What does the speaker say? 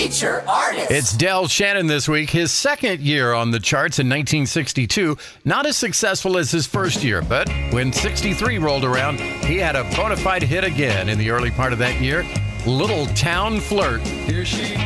Feature Artist. It's Del Shannon this week. His second year on the charts in 1962. Not as successful as his first year, but when 63 rolled around, he had a bona fide hit again in the early part of that year. Little Town Flirt. Here she